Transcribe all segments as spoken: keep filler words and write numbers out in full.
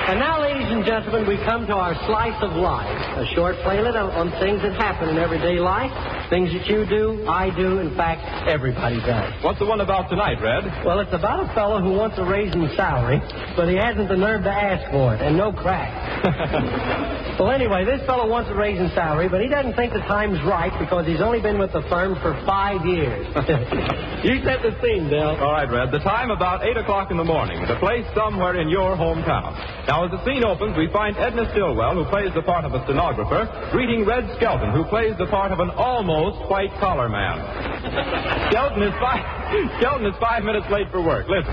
And now, ladies and gentlemen, we come to our slice of life, a short playlet on, on things that happen in everyday life, things that you do, I do, in fact, everybody does. What's the one about tonight, Red? Well, it's about a fellow who wants a raise in salary, but he hasn't the nerve to ask for it, and no crack. Well, anyway, this fellow wants a raise in salary, but he doesn't think the time's right because he's only been with the firm for five years. You set the scene, Dale. All right, Red. The time about eight o'clock in the morning. The place somewhere in your hometown. Now, as the scene opens, we find Edna Stillwell, who plays the part of a stenographer, greeting Red Skelton, who plays the part of an almost white-collar man. Skelton is five, Skelton is five minutes late for work. Listen.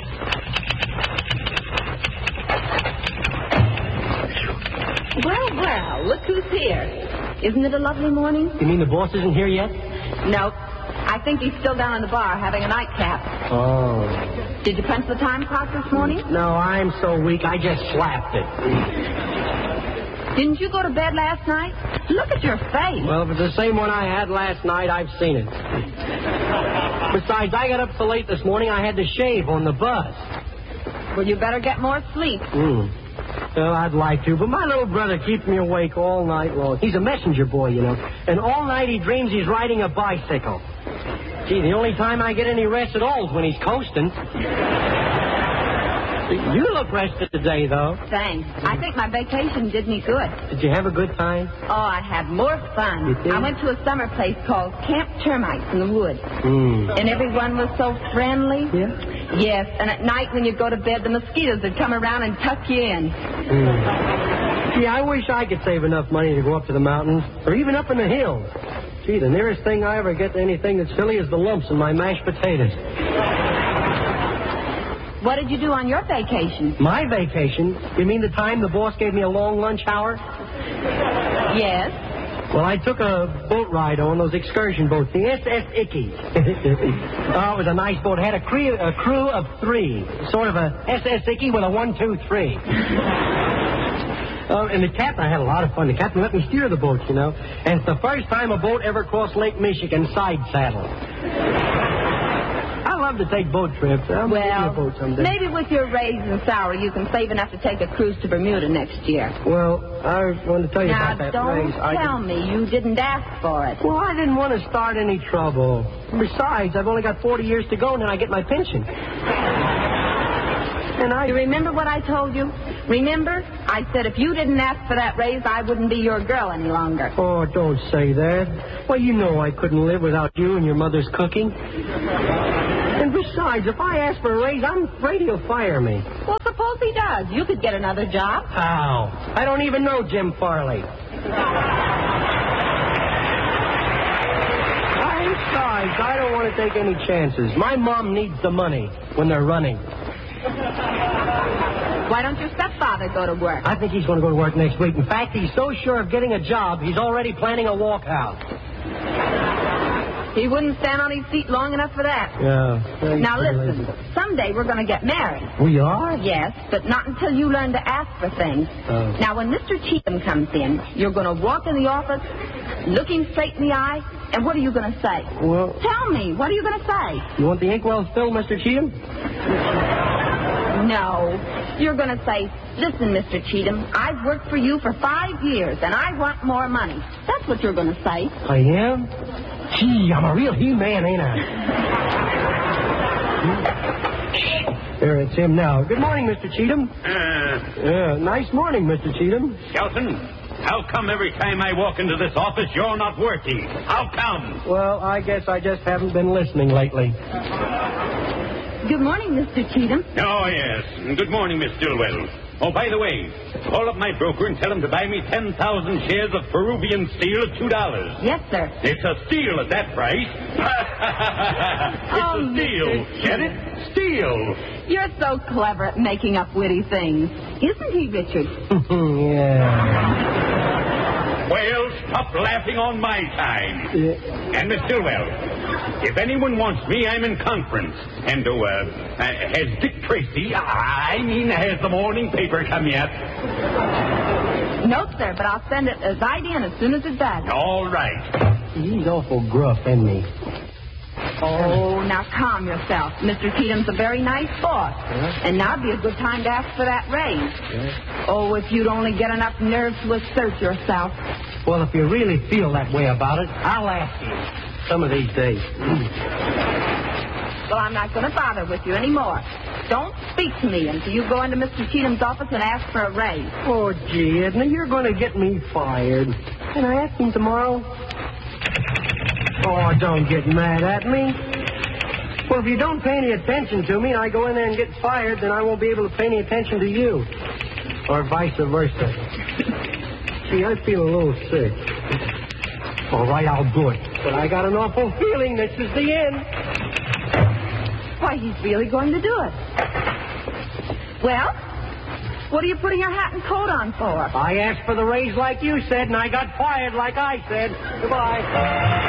Well, well, look who's here. Isn't it a lovely morning? You mean the boss isn't here yet? No. I think he's still down in the bar having a nightcap. Oh. Did you punch the time clock this morning? No, I'm so weak, I just slapped it. Didn't you go to bed last night? Look at your face. Well, if it's the same one I had last night, I've seen it. Besides, I got up so late this morning, I had to shave on the bus. Well, you better get more sleep. Hmm. Well, I'd like to, but my little brother keeps me awake all night long. He's a messenger boy, you know, and all night he dreams he's riding a bicycle. Gee, the only time I get any rest at all is when he's coasting. You look rested today, though. Thanks. I think my vacation did me good. Did you have a good time? Oh, I had more fun. You did? I went to a summer place called Camp Termites in the woods. Mm. And everyone was so friendly. Yeah? Yes, and at night when you go to bed, the mosquitoes would come around and tuck you in. Mm. Gee, I wish I could save enough money to go up to the mountains, or even up in the hills. Gee, the nearest thing I ever get to anything that's silly is the lumps in my mashed potatoes. What did you do on your vacation? My vacation? You mean the time the boss gave me a long lunch hour? Yes. Well, I took a boat ride on those excursion boats, the S S Icky. Oh, it was a nice boat. It had a crew, a crew of three, sort of a S S Icky with a one, two, three. Uh, and the captain, I had a lot of fun. The captain let me steer the boat, you know. And it's the first time a boat ever crossed Lake Michigan side saddle. I love to take boat trips. I'm well, a boat someday. Maybe with your raise in salary, you can save enough to take a cruise to Bermuda next year. Well, I wanted to tell you now, about that don't raise. tell I me you didn't ask for it. Well, I didn't want to start any trouble. Besides, I've only got forty years to go, and then I get my pension. And I... You remember what I told you? Remember? I said if you didn't ask for that raise, I wouldn't be your girl any longer. Oh, don't say that. Well, you know I couldn't live without you and your mother's cooking. And besides, if I ask for a raise, I'm afraid he'll fire me. Well, suppose he does. You could get another job. How? I don't even know Jim Farley. Besides, I don't want to take any chances. My mom needs the money when they're running. Why don't your stepfather go to work? I think he's going to go to work next week. In fact, he's so sure of getting a job, he's already planning a walkout. He wouldn't stand on his feet long enough for that. Yeah. Now, listen. Someday we're going to get married. We are? Yes, but not until you learn to ask for things. Oh. Now, when Mister Cheatham comes in, you're going to walk in the office, look him straight in the eye, and what are you going to say? Well... Tell me, what are you going to say? You want the inkwell still, Mister Cheatham? No. You're going to say, listen, Mister Cheatham, I've worked for you for five years, and I want more money. That's what you're going to say. I am? Gee, I'm a real he-man, ain't I? There, it's him now. Good morning, Mister Cheatham. Uh, Yeah, nice morning, Mister Cheatham. Skelton, how come every time I walk into this office you're not working? How come? Well, I guess I just haven't been listening lately. Good morning, Mister Cheatham. Oh, yes. Good morning, Miss Stillwell. Oh, by the way, call up my broker and tell him to buy me ten thousand shares of Peruvian steel at two dollars. Yes, sir. It's a steal at that price. It's Oh, a steal. Mister Get it? Steal. You're so clever at making up witty things. Isn't he, Richard? Yeah. Well, stop laughing on my time. Yeah. And Miss Stillwell, if anyone wants me, I'm in conference. And, oh, uh, uh, has Dick Tracy, I mean, has the morning paper come yet? No, sir, but I'll send it as I in as soon as it does. All right. He's awful gruff, isn't he? Oh, now calm yourself. Mister Cheatham's a very nice boss. Yeah. And now'd be a good time to ask for that raise. Yeah. Oh, if you'd only get enough nerve to assert yourself. Well, if you really feel that way about it, I'll ask you some of these days. Well, I'm not going to bother with you anymore. Don't speak to me until you go into Mister Cheatham's office and ask for a raise. Oh, gee, Edna, you're going to get me fired. Can I ask him tomorrow? Oh, don't get mad at me. Well, if you don't pay any attention to me and I go in there and get fired, then I won't be able to pay any attention to you. Or vice versa. See, I feel a little sick. All right, I'll do it. But I got an awful feeling this is the end. Why, he's really going to do it. Well, what are you putting your hat and coat on for? I asked for the raise like you said, and I got fired like I said. Goodbye.